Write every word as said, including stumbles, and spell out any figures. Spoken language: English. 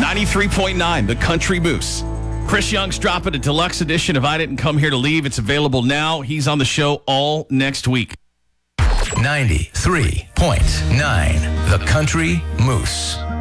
ninety-three point nine, The Country Moose. Chris Young's dropping a deluxe edition of I Didn't Come Here to Leave. It's available now. He's on the show all next week. ninety-three point nine, The Country Moose.